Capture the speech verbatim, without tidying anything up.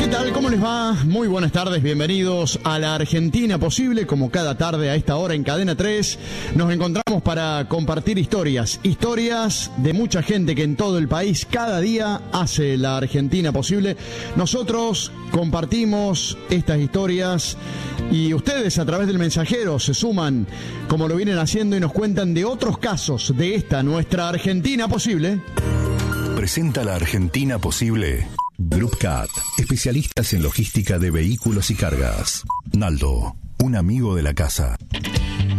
¿Qué tal? ¿Cómo les va? Muy buenas tardes, bienvenidos a La Argentina Posible. Como cada tarde a esta hora en Cadena tres, nos encontramos para compartir historias, historias de mucha gente que en todo el país cada día hace La Argentina Posible. Nosotros compartimos estas historias y ustedes a través del mensajero se suman como lo vienen haciendo y nos cuentan de otros casos de esta nuestra Argentina Posible. Presenta La Argentina Posible Groupcat, especialistas en logística de vehículos y cargas. Naldo, un amigo de la casa.